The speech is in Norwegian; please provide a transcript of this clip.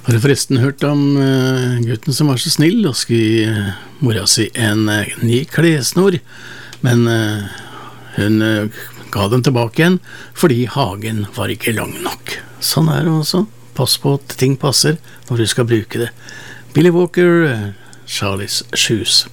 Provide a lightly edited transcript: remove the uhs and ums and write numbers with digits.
Har du forresten hørt om gutten som var så snill og skulle gi mora si en ny klesnor, men hun ga den tilbake igjen fordi hagen var ikke lang nok. Sånn er det også. Pass på at ting passer når du skal bruke det. Billy Walker, Charlie's Shoes.